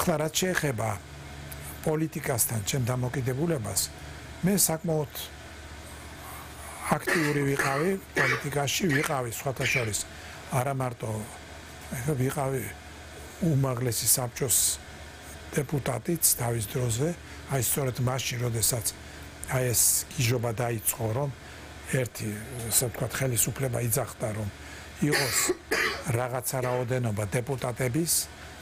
ახლა რაც შეეხება პოლიტიკასთან ჩემ დამოკიდებულებას, მე საკმაოდ აქტიური ვიყავი პოლიტიკაში, ვიყავი სხვათა შორის არა მარტო ვიყავი უმაღლესი საბჭოს დეპუტატიც თავის დროზე, აი სწორედ მაშინ, როდესაც აი ეს გიჟობა დაიწყო, რომ ერთი, ასე ვთქვათ, ხელისუფლება იძახდა, რომ იყოს რაღაცა რაოდენობა დეპუტატების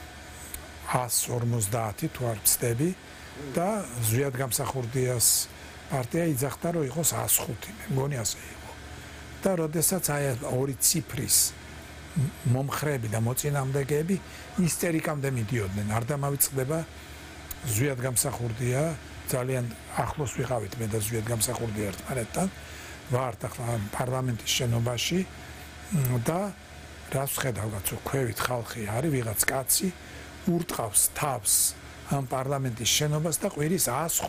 150 თუ არ ვცდები და ზვიად გამსახურდიას პარტია იძახდა, რომ იყოს 105, მე მგონი ასე იყო. და როდესაც აი ორი ციფრის მომხრეები და მოწინააღმდეგეები ისტერიკამდე მიდიოდნენ, არ დამავიწყდება ზვიად გამსახურდია, ძალიან ახლოს ვიყავით მე და ზვიად გამსახურდია ერთმანეთთან, ვართ ახლა პარლამენტის შენობაში და რაც ვხედავთ, ქვევით ხალხი არის, ვიღაც კაცი ურტყავს თავს ამ პარლამენტის შენობას და ყვირის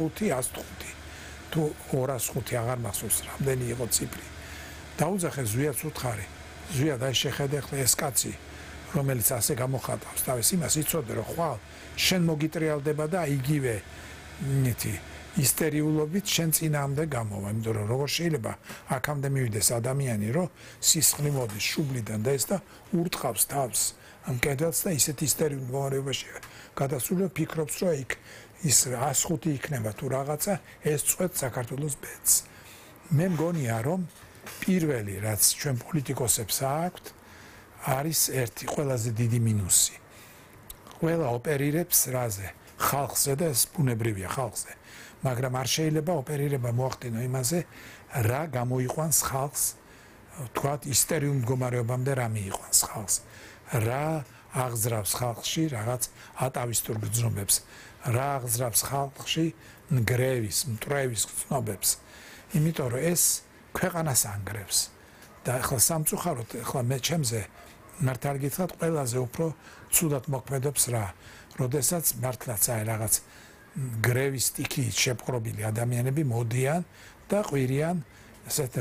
105 თუ 205 აღარ მახსოვს რამდენი იყო ციფრი. დაუძახე ზვიადს უთხარი, ზვიად აი შეხედე ხლა ეს კაცი, რომელიც ასე გამოხატავს თავის იმას, იცოდე რომ ხვალ შენ მოგიტრიალდება და იგივე ნეთი ისტერიულობით შენ წინაამდე გამოვა, იმიტომ რომ როგორ შეიძლება აქამდე მივიდეს ადამიანი, რომ სისხლი მოდის შუბლიდან და ეს და ურტყავს თავს ამ კედელს და ისეთ ისტერიულ მდგომარეობაში გადასული ფიქრობს, რომ იქ ის 105 იქნება თუ რაღაცა, ეს წვეთ საქართველოს ბედს. მე მგონია, რომ პირველი რაც ჩვენ პოლიტიკოსებს აქვთ, არის ერთი ყველაზე დიდი მინუსი. ყველა ოპერირებს რაზე? ხალხზე და ეს ბუნებრივია ხალხზე. მაგრამ არ შეიძლება ოპერირება მოახდინო იმაზე, რა გამოიყვანს ხალხს, თქვათ ისტერიულ მდგომარეობამდე რა მიიყვანს ხალხს. რა აღზრავს ხალხში რაღაც ატავისტურ გრძნობებს, რა აღზრავს ხალხში ნგრევის, მტრევის გრძნობებს. იმიტომ რომ ეს ქვეყანას ანგრევს. და ახლა სამწუხაროდ, ახლა მე ჩემზე მართალ გითხრათ, ყველაზე უფრო ცუდად მოქმედებს რა, როდესაც მართლაც აი რაღაც გრევის სტიქიით შეპყრობილი ადამიანები მოდიან და ყვირიან ესეთ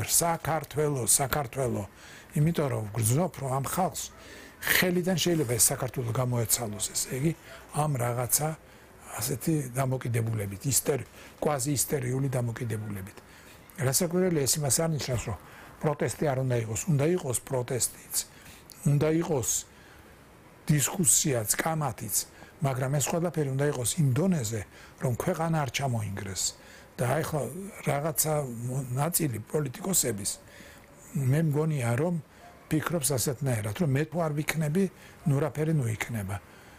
საქართველო, იმიტომ რომ გრძნობ რომ ამ ხალხს ხელიდან შეიძლება ეს საქართველო გამოეცალოს, ესე იგი ამ რაღაცა ასეთი დამოკიდებულებით, კვაზი ისტერიული დამოკიდებულებით. რასაკვირველია ეს იმას არ ნიშნავს, რომ პროტესტი არ უნდა იყოს, უნდა იყოს პროტესტიც, უნდა იყოს დისკუსიაც, კამათიც, მაგრამ ეს ყველაფერი უნდა იყოს იმ დონეზე, რომ ქვეყანა არ ჩამოინგრეს. და აი ხო რაღაცა ნაწილი პოლიტიკოსების მე მგონია, რომ ფიქრობს ასეთნაირად, რომ მე თუ არ ვიქნები, ნუ რაფერი ნუ იქნება.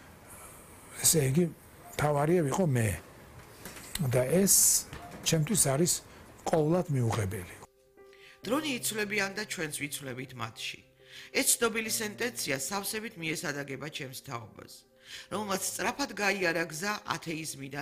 ესე იგი, თავარია ვიყო მე. და ეს ჩემთვის არის ყოვლად მიუღებელი. დრონი იცვლებიან და ჩვენც ვიცვლებით მათში. ეს ცნობილი სენტენცია სავსებით მიესადაგება ჩემს თაობას, რომელმაც სწრაფად გაიარა გზა ათეიზმიდან